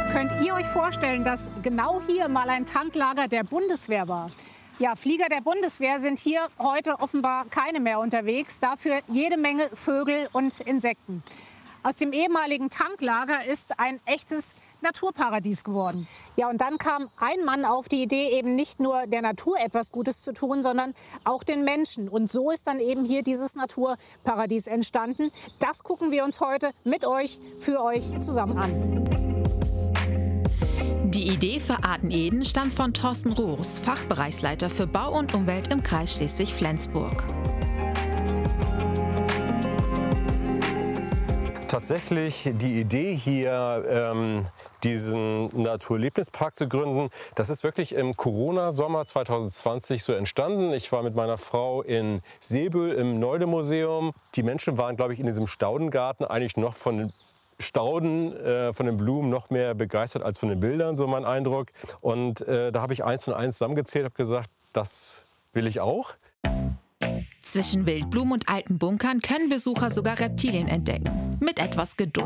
Könnt ihr euch vorstellen, dass genau hier mal ein Tanklager der Bundeswehr war? Ja, Flieger der Bundeswehr sind hier heute offenbar keine mehr unterwegs. Dafür jede Menge Vögel und Insekten. Aus dem ehemaligen Tanklager ist ein echtes Naturparadies geworden. Ja, und dann kam ein Mann auf die Idee, eben nicht nur der Natur etwas Gutes zu tun, sondern auch den Menschen. Und so ist dann eben hier dieses Naturparadies entstanden. Das gucken wir uns heute mit euch, für euch zusammen an. Die Idee für Arten-Eden stammt von Thorsten Roos, Fachbereichsleiter für Bau und Umwelt im Kreis Schleswig-Flensburg. Tatsächlich die Idee hier, diesen Naturerlebnispark zu gründen, das ist wirklich im Corona-Sommer 2020 so entstanden. Ich war mit meiner Frau in Seebüll im Nolde-Museum. Die Menschen waren, glaube ich, in diesem Staudengarten eigentlich noch von den Stauden, von den Blumen noch mehr begeistert als von den Bildern, so mein Eindruck. Und da habe ich 1 und 1 zusammengezählt, habe gesagt, das will ich auch. Zwischen Wildblumen und alten Bunkern können Besucher sogar Reptilien entdecken. Mit etwas Geduld.